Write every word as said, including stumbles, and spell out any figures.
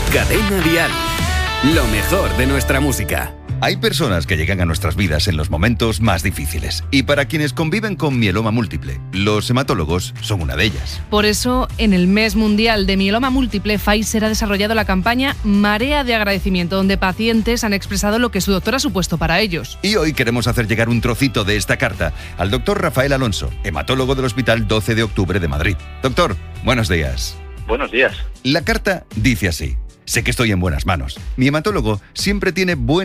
Cadena Dial. Lo mejor de nuestra música. Hay personas que llegan a nuestras vidas en los momentos más difíciles. Y para quienes conviven con mieloma múltiple, los hematólogos son una de ellas. Por eso, en el mes mundial de mieloma múltiple, Pfizer ha desarrollado la campaña Marea de Agradecimiento, donde pacientes han expresado lo que su doctor ha supuesto para ellos. Y hoy queremos hacer llegar un trocito de esta carta al doctor Rafael Alonso, hematólogo del Hospital doce de octubre de Madrid. Doctor, buenos días. Buenos días. La carta dice así: sé que estoy en buenas manos. Mi hematólogo siempre tiene buena